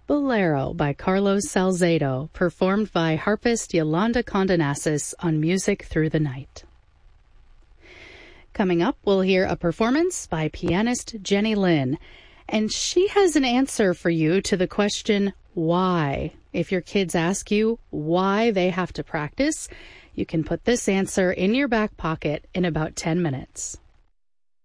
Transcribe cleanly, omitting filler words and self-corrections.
Bolero by Carlos Salcedo, performed by harpist Yolanda Condonasis on Music Through the Night. Coming up, we'll hear a performance by pianist Jenny Lin, and she has an answer for you to the question, why? If your kids ask you why they have to practice, you can put this answer in your back pocket in about 10 minutes.